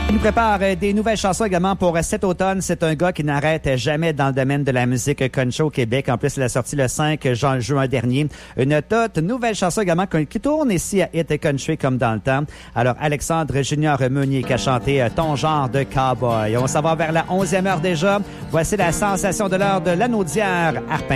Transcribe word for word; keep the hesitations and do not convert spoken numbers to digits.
Il nous prépare des nouvelles chansons également pour cet automne. C'est un gars qui n'arrête jamais dans le domaine de la musique country au Québec. En plus, il a sorti le cinq juin dernier une toute nouvelle chanson également qui tourne ici à Hit Country comme dans le temps. Alors, Alexandre Junior Meunier qui a chanté Ton genre de cowboy. On s'en va vers la onzième heure déjà. Voici la sensation de l'heure de l'anneau d'hier, Arpin.